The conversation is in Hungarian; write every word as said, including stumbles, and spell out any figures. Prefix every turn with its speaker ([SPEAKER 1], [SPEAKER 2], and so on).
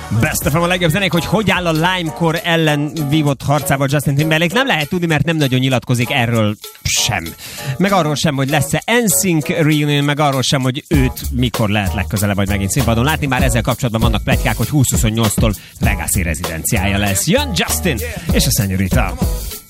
[SPEAKER 1] Best of a legjobb zenék, hogy hogy áll a Limekor ellen vívott harcában Justin Timberlake. Nem lehet tudni, mert nem nagyon nyilatkozik erről sem. Meg arról sem, hogy lesz-e en sync reunion, meg arról sem, hogy őt mikor lehet legközelebb vagy megint színpadon látni. Már ezzel kapcsolatban vannak pletykák, hogy húsz huszonnyolctól Vegas-i rezidenciája lesz. Jön Justin és a Señorita.